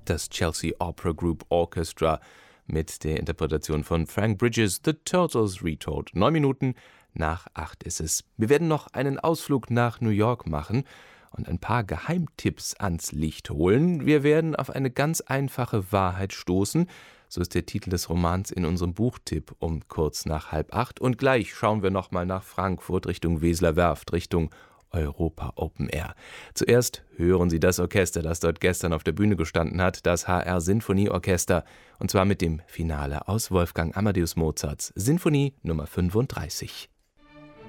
das Chelsea Opera Group Orchestra mit der Interpretation von Frank Bridges, The Turtles Retold. 7:09 ist es. Wir werden noch einen Ausflug nach New York machen und ein paar Geheimtipps ans Licht holen. Wir werden auf eine ganz einfache Wahrheit stoßen. So ist der Titel des Romans in unserem Buchtipp um kurz nach 7:30. Und gleich schauen wir nochmal nach Frankfurt, Richtung Weseler Werft, Richtung Europa Open Air. Zuerst hören Sie das Orchester, das dort gestern auf der Bühne gestanden hat, das HR Sinfonieorchester, und zwar mit dem Finale aus Wolfgang Amadeus Mozarts Sinfonie Nummer 35.